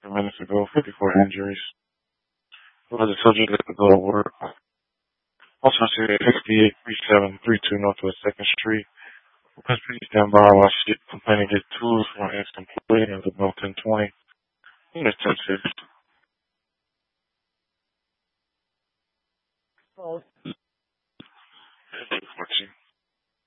few minutes ago, 54 injuries. Was a subject let go of work. Also see 683732 Northwest 2nd Street. Please stand by while she complaining get tools from an ex-employee and the bill 1020. Unit 10-6.